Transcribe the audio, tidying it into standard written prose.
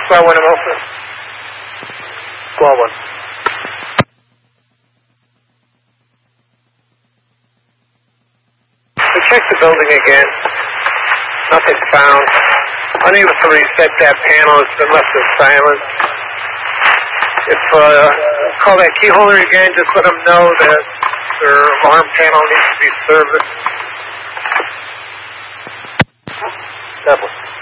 Squad 1, I'm open. Squad 1. We checked the building again. Nothing found. Unable to reset that panel. It's been left in silence. If call that key holder again, just let them know that their alarm panel needs to be serviced. Double.